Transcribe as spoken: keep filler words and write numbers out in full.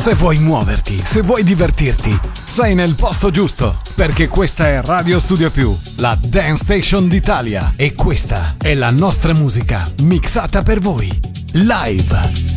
Se vuoi muoverti, se vuoi divertirti, sei nel posto giusto, perché questa è Radio Studio Più, la Dance Station d'Italia, e questa è la nostra musica mixata per voi, live.